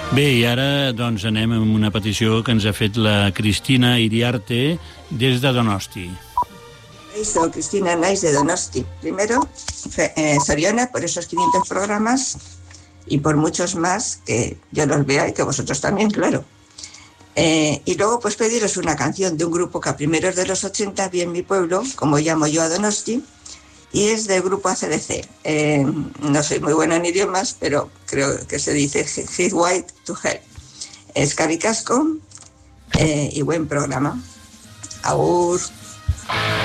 Bé, i ara doncs, anem amb una petició que ens ha fet la Cristina Iriarte des de Donosti. Soy Cristina Nais de Donosti. Primero, Soriona, por esos 500 programas y por muchos más que yo los vea y que vosotros también, claro. Y luego pues pediros una canción de un grupo que a primeros de los 80 vi en mi pueblo, como llamo yo a Donosti, y es del grupo AC/DC. No soy muy buena en idiomas, pero creo que se dice Hit White to Hell. Es Caricasco y buen programa. Agur.